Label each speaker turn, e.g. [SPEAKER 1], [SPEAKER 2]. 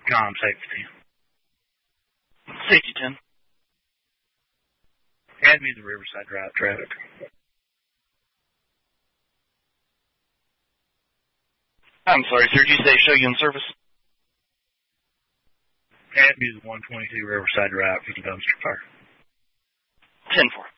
[SPEAKER 1] Com safety.
[SPEAKER 2] Safety 10.
[SPEAKER 1] Add me the Riverside Drive traffic.
[SPEAKER 2] I'm sorry, sir. Did you say show you in service?
[SPEAKER 1] Add me the 122 Riverside Drive for the dumpster fire.
[SPEAKER 2] 10-4.